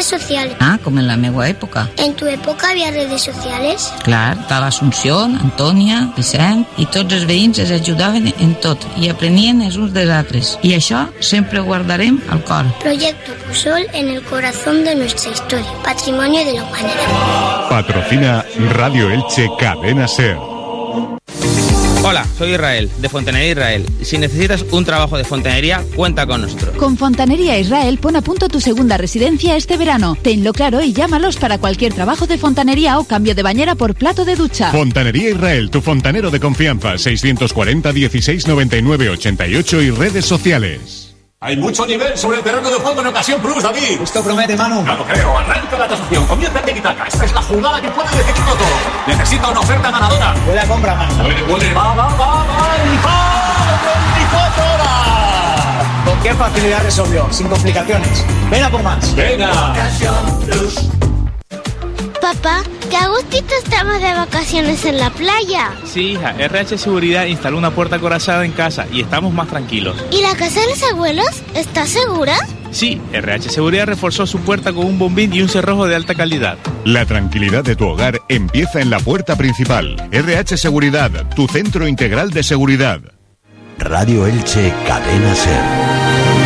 sociales. Ah, com en la meua època. En tu època havia redes sociales? Clar, estava Assumpció, Antònia, Vicent, i tots els veïns es ajudaven en tot i aprenien els uns dels altres. I això sempre ho guardarem al cor. Proyecto Pusol en el corazón de nuestra historia, patrimonio de la humanidad. Patrocina Radio Elche Cadena SER. Hola, soy Israel, de Fontanería Israel. Si necesitas un trabajo de fontanería, cuenta con nosotros. Con Fontanería Israel, pon a punto tu segunda residencia este verano. Tenlo claro y llámalos para cualquier trabajo de fontanería o cambio de bañera por plato de ducha. Fontanería Israel, tu fontanero de confianza. 640 16 99 88 y redes sociales. Hay mucho nivel sobre el terreno de juego en Ocasión Plus, David. Esto promete, Manu. No lo creo. Arranca la tasación. Comienza el tiki-taka. Esta es la jugada que puede decidirlo todo. Necesita una oferta ganadora. Buena compra, Manu. Puede. Va. ¡Y va! 24 horas. ¿Con qué facilidad resolvió? Sin complicaciones. Ven a por más. Venga. Ocasión Plus. Papá, qué a gustito estamos de vacaciones en la playa. Sí, hija, RH Seguridad instaló una puerta acorazada en casa y estamos más tranquilos. ¿Y la casa de los abuelos? ¿Está segura? Sí, RH Seguridad reforzó su puerta con un bombín y un cerrojo de alta calidad. La tranquilidad de tu hogar empieza en la puerta principal. RH Seguridad, tu centro integral de seguridad. Radio Elche Cadena SER.